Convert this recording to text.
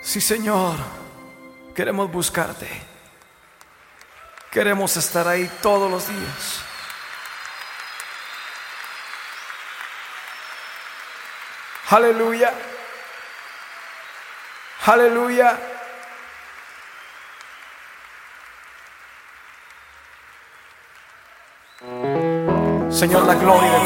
Sí, Señor, queremos buscarte. Queremos estar ahí todos los días. Aleluya. Aleluya. Señor, la gloria de